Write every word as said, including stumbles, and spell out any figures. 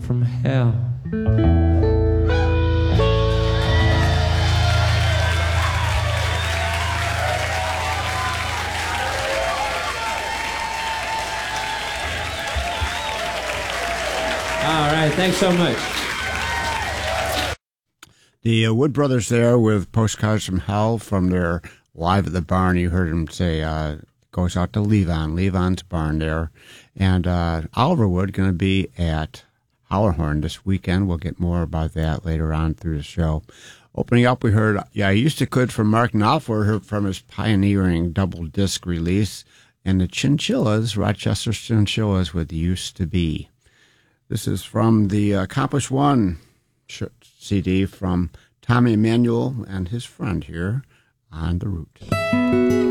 from hell. All right, thanks so much. The uh, Wood Brothers there with Postcards from Hell from their Live at the Barn. You heard them say, uh, goes out to Levon, Levon's barn there. And uh, Oliver Wood going to be at Howlerhorn this weekend. We'll get more about that later on through the show. Opening up, we heard, yeah, I Used to Could from Mark Knopfler from his pioneering double disc release. And the Chinchillas, Rochester Chinchillas with Used to Be. This is from the Accomplish One C D from Tommy Emmanuel and his friend here on the Route.